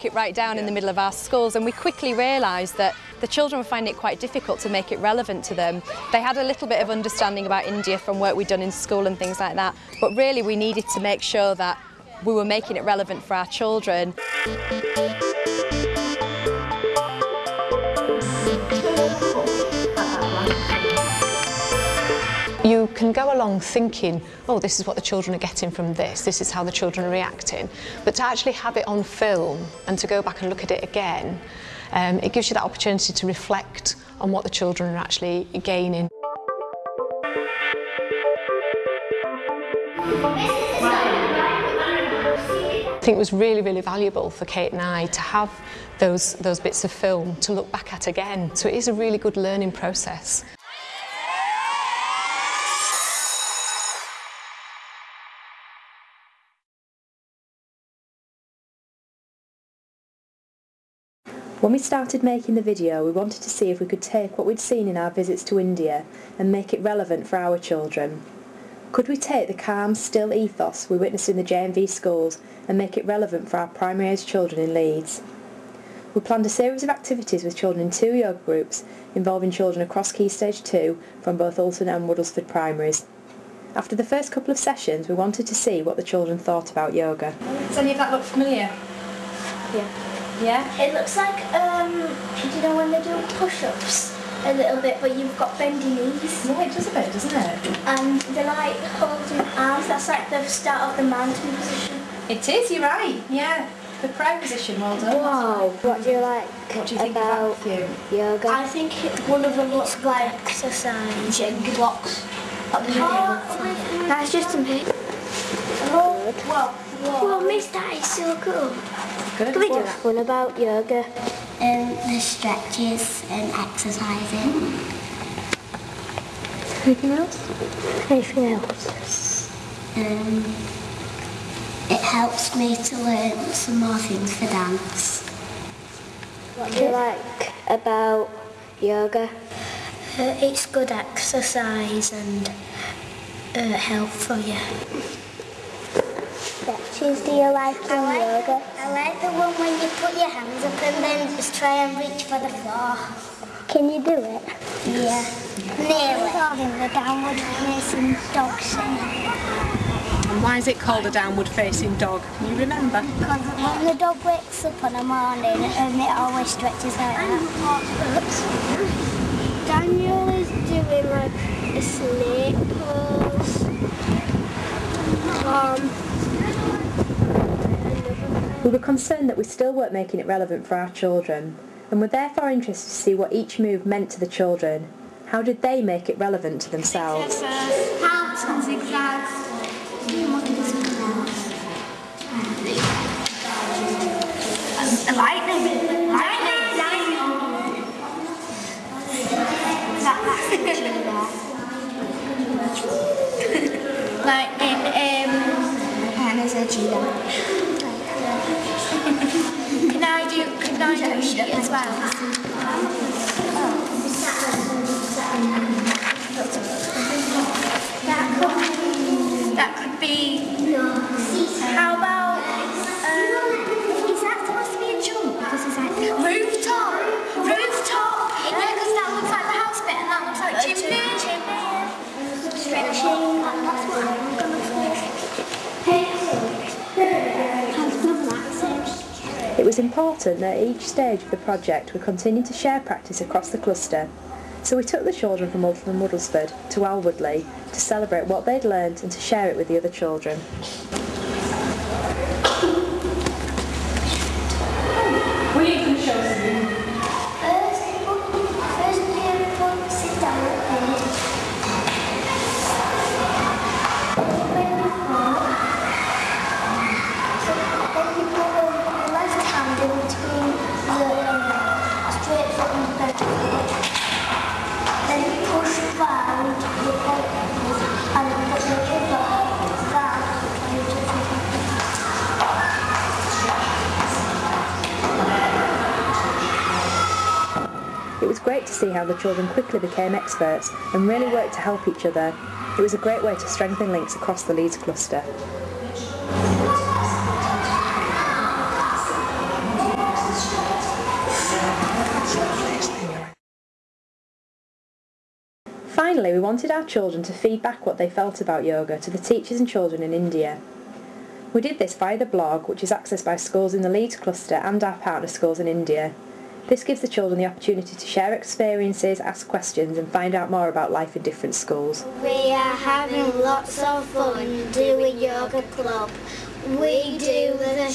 make it right down in the middle of our schools, and we quickly realised that the children were finding it quite difficult to make it relevant to them. They had a little bit of understanding about India from work we'd done in school and things like that, but really we needed to make sure that we were making it relevant for our children. You can go along thinking, oh, this is what the children are getting from this is how the children are reacting, but to actually have it on film and to go back and look at it again, it gives you that opportunity to reflect on what the children are actually gaining. I think it was really, really valuable for Kate and I to have those bits of film to look back at again, so it is a really good learning process. When we started making the video, we wanted to see if we could take what we'd seen in our visits to India and make it relevant for our children. Could we take the calm, still ethos we witnessed in the JMV schools and make it relevant for our primary age children in Leeds? We planned a series of activities with children in 2 yoga groups involving children across Key Stage 2 from both Alton and Woodlesford primaries. After the first couple of sessions, we wanted to see what the children thought about yoga. Does any of that look familiar? Yeah. Yeah? It looks like, do you know when they do push-ups a little bit, but you've got bendy knees? Yeah, it does a bit, doesn't it? And they're like holding arms, that's like the start of the mountain position. It is, you're right, yeah. The prayer position, well done. Wow, what do you like What do you think about yoga? I think one of them looks like exercise and blocks. That's just a bit. Oh, well, miss, that is so cool. Good. Can we do that one about yoga? The stretches and exercising. Anything else? Anything else? It helps me to learn some more things for dance. What do you like about yoga? It's good exercise and health for you. Stretches do you like in yoga? I like the one when you put your hands up and then just try and reach for the floor. Can you do it? Yeah, nearly. In the downward facing dog shape. And why is it called a downward facing dog? Can you remember? Because when the dog wakes up in the morning, it always stretches like that. Daniel is doing like a snake pose. We were concerned that we still weren't making it relevant for our children, and were therefore interested to see what each move meant to the children. How did they make it relevant to themselves? Halves and zigzags. Lightning. Like in Hannah's a cheetah. Can I do sheet as well? That could be. How about? Is that supposed to be a jump? Because it's like Rooftop. Yeah, because that looks like the house bit, and that looks like chimney. stretching, and that's what I'm going to say. It was important that at each stage of the project we continued to share practice across the cluster, so we took the children from Alton and Woodlesford to Alwoodley to celebrate what they'd learnt and to share it with the other children. Will you can show us? First, sit down. It was great to see how the children quickly became experts and really worked to help each other. It was a great way to strengthen links across the Leeds cluster. Finally, we wanted our children to feed back what they felt about yoga to the teachers and children in India. We did this via the blog, which is accessed by schools in the Leeds cluster and our partner schools in India. This gives the children the opportunity to share experiences, ask questions and find out more about life in different schools. We are having lots of fun doing yoga club. We do the